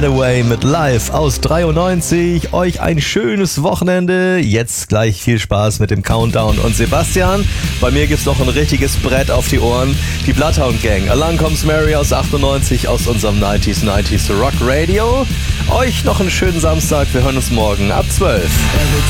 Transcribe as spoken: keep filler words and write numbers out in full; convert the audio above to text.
Hathaway mit Live aus dreiundneunzig. Euch ein schönes Wochenende. Jetzt gleich viel Spaß mit dem Countdown und Sebastian. Bei mir gibt's noch ein richtiges Brett auf die Ohren. Die Bloodhound Gang. Along Comes Mary aus achtundneunzig aus unserem neunziger neunziger Rock Radio. Euch noch einen schönen Samstag. Wir hören uns morgen ab zwölf.